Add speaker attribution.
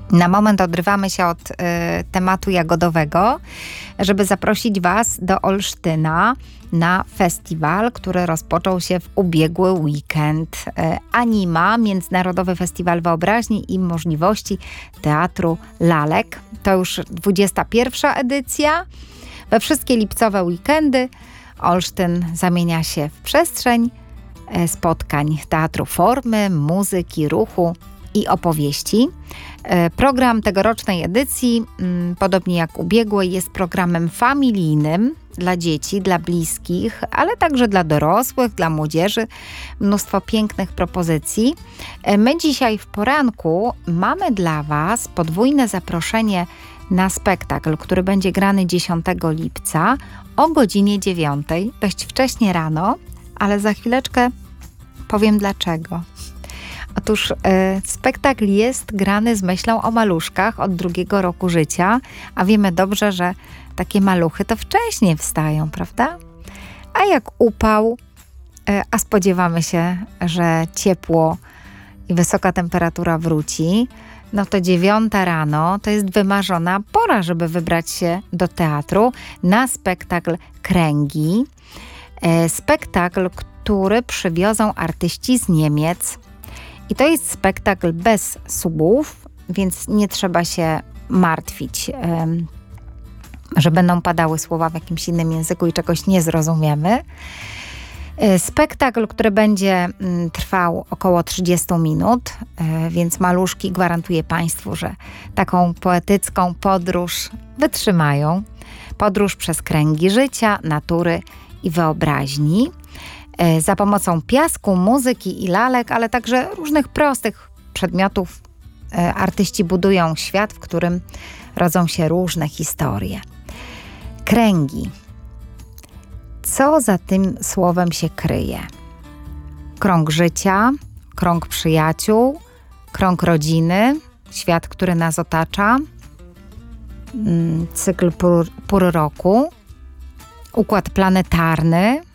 Speaker 1: Na moment odrywamy się od tematu jagodowego, żeby zaprosić Was do Olsztyna na festiwal, który rozpoczął się w ubiegły weekend. Anima, Międzynarodowy Festiwal Wyobraźni i Możliwości Teatru Lalek. To już 21. edycja. We wszystkie lipcowe weekendy Olsztyn zamienia się w przestrzeń spotkań teatru formy, muzyki, ruchu i opowieści. Program tegorocznej edycji, podobnie jak ubiegłej, jest programem familijnym dla dzieci, dla bliskich, ale także dla dorosłych, dla młodzieży. Mnóstwo pięknych propozycji. My dzisiaj w poranku mamy dla Was podwójne zaproszenie na spektakl, który będzie grany 10 lipca o godzinie 9, dość wcześnie rano, ale za chwileczkę powiem dlaczego. Otóż spektakl jest grany z myślą o maluszkach od 2 roku życia, a wiemy dobrze, że takie maluchy to wcześniej wstają, prawda? A jak upał, a spodziewamy się, że ciepło i wysoka temperatura wróci, no to 9 rano to jest wymarzona pora, żeby wybrać się do teatru na spektakl Kręgi. Spektakl, który przywiozą artyści z Niemiec. I to jest spektakl bez słów, więc nie trzeba się martwić, że będą padały słowa w jakimś innym języku i czegoś nie zrozumiemy. Spektakl, który będzie trwał około 30 minut, więc maluszki, gwarantuję Państwu, że taką poetycką podróż wytrzymają. Podróż przez kręgi życia, natury i wyobraźni. Za pomocą piasku, muzyki i lalek, ale także różnych prostych przedmiotów artyści budują świat, w którym rodzą się różne historie. Kręgi. Co za tym słowem się kryje? Krąg życia, krąg przyjaciół, krąg rodziny, świat, który nas otacza, cykl pór roku, układ planetarny,